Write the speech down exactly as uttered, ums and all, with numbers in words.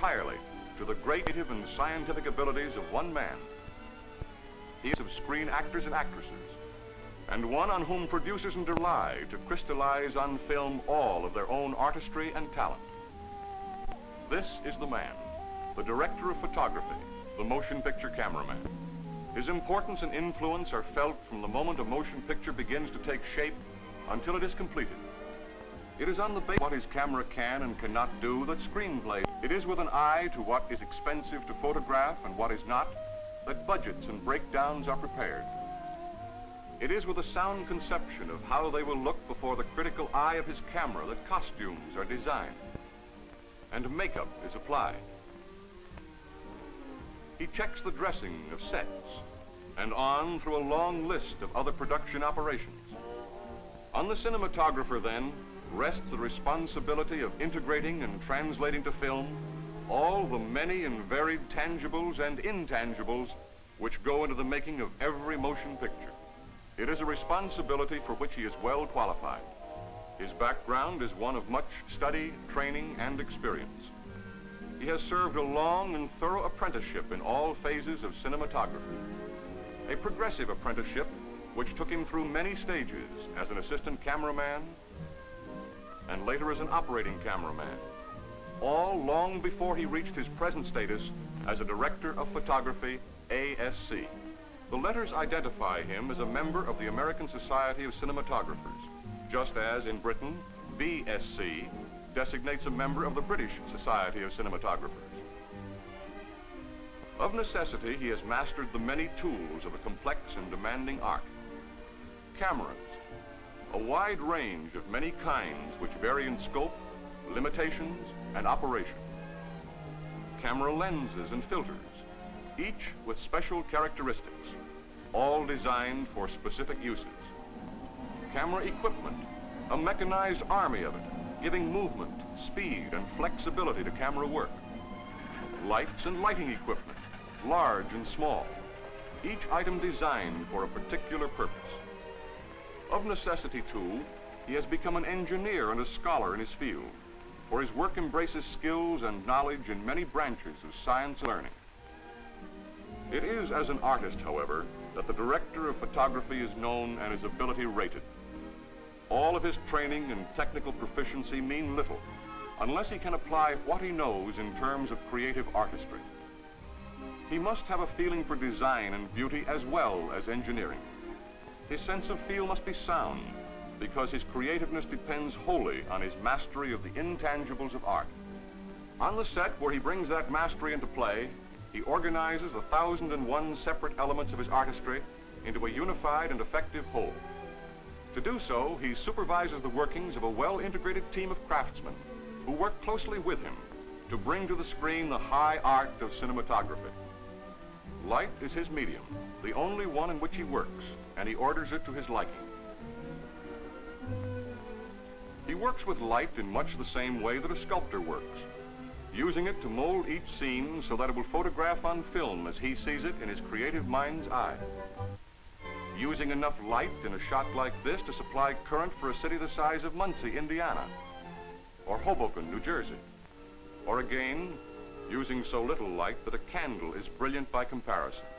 entirely to the great creative and scientific abilities of one man. He is of screen actors and actresses, and one on whom producers rely to crystallize on film all of their own artistry and talent. This is the man, the director of photography, the motion picture cameraman. His importance and influence are felt from the moment a motion picture begins to take shape until it is completed. It is on the basis of what his camera can and cannot do that screenplays. It is with an eye to what is expensive to photograph and what is not that budgets and breakdowns are prepared. It is with a sound conception of how they will look before the critical eye of his camera that costumes are designed and makeup is applied. He checks the dressing of sets and on through a long list of other production operations. On the cinematographer, then, rests the responsibility of integrating and translating to film all the many and varied tangibles and intangibles which go into the making of every motion picture. It is a responsibility for which he is well qualified. His background is one of much study, training, and experience. He has served a long and thorough apprenticeship in all phases of cinematography. A progressive apprenticeship which took him through many stages as an assistant cameraman and later as an operating cameraman, all long before he reached his present status as a director of photography, A S C. The letters identify him as a member of the American Society of Cinematographers, just as in Britain, B S C designates a member of the British Society of Cinematographers. Of necessity, he has mastered the many tools of a complex and demanding art. Cameras, a wide range of many kinds which vary in scope, limitations, and operation. Camera lenses and filters, each with special characteristics, all designed for specific uses. Camera equipment, a mechanized army of it, giving movement, speed, and flexibility to camera work. Lights and lighting equipment, large and small, each item designed for a particular purpose. Of necessity, too, he has become an engineer and a scholar in his field, for his work embraces skills and knowledge in many branches of science and learning. It is as an artist, however, that the director of photography is known and his ability rated. All of his training and technical proficiency mean little unless he can apply what he knows in terms of creative artistry. He must have a feeling for design and beauty as well as engineering. His sense of feel must be sound because his creativeness depends wholly on his mastery of the intangibles of art. On the set where he brings that mastery into play, he organizes a thousand and one separate elements of his artistry into a unified and effective whole. To do so, he supervises the workings of a well-integrated team of craftsmen who work closely with him to bring to the screen the high art of cinematography. Light is his medium, the only one in which he works, and he orders it to his liking. He works with light in much the same way that a sculptor works, using it to mold each scene so that it will photograph on film as he sees it in his creative mind's eye. Using enough light in a shot like this to supply current for a city the size of Muncie, Indiana, or Hoboken, New Jersey. Or again, using so little light that a candle is brilliant by comparison.